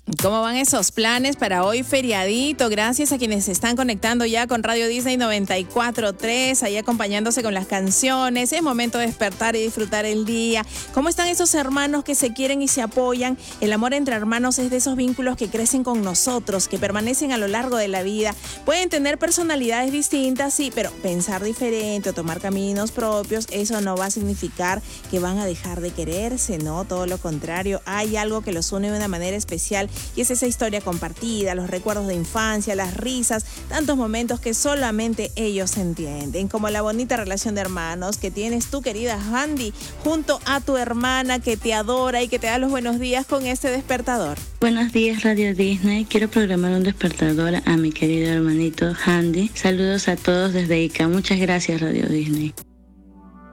¿Cómo van esos planes para hoy feriadito? Gracias a quienes se están conectando ya con Radio Disney 94.3, ahí acompañándose con las canciones. Es momento de despertar y disfrutar el día. ¿Cómo están esos hermanos que se quieren y se apoyan? El amor entre hermanos es de esos vínculos que crecen con nosotros, que permanecen a lo largo de la vida. Pueden tener personalidades distintas, sí, pero pensar diferente o tomar caminos propios, eso no va a significar que van a dejar de quererse, no, todo lo contrario. Hay algo que los une de una manera especial y es esa historia compartida, los recuerdos de infancia, las risas, tantos momentos que solamente ellos entienden, como la bonita relación de hermanos que tienes tú, querida Handy, junto a tu hermana que te adora y que te da los buenos días con este despertador. Buenos días, Radio Disney. Quiero programar un despertador a mi querido hermanito Handy. Saludos a todos desde Ica. Muchas gracias, Radio Disney.